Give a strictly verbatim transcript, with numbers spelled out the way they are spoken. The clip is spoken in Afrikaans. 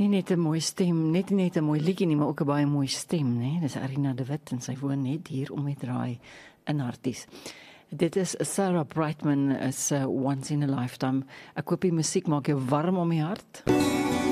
Nie net 'n mooi stem, net nie net 'n mooi liedjie nie, maar ook 'n baie mooi stem, né? Dis Arina de Wit en sy woon net hier om die draai in Harties. Dit is Sarah Brightman is uh, Once in a Lifetime. Ek hoop die musiek maak jou warm om die hart.